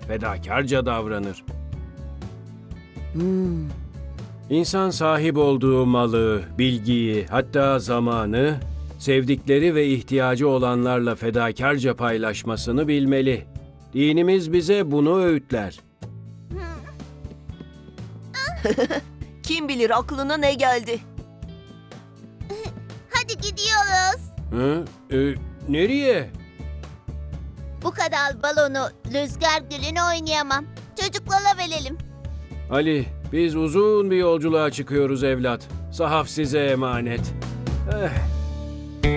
fedakarca davranır. İnsan sahip olduğu malı, bilgiyi, hatta zamanı, sevdikleri ve ihtiyacı olanlarla fedakarca paylaşmasını bilmeli. Dinimiz bize bunu öğütler. Kim bilir aklına ne geldi? Hadi gidiyoruz. Hı? Nereye? Bu kadar balonu rüzgar gülünü oynayamam. Çocuklara verelim. Ali, biz uzun bir yolculuğa çıkıyoruz evlat. Sahaf size emanet.